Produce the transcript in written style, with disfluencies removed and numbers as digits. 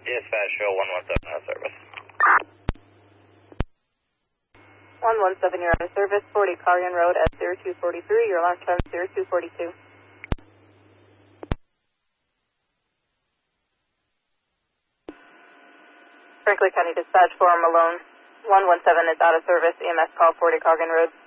Dispatch show 117 out of service. 117, you're out of service. 40 Collier Road at 0243. Your alarm time 0242. Franklin County Dispatch for Malone. 117 is out of service. EMS call 40 Collier Road.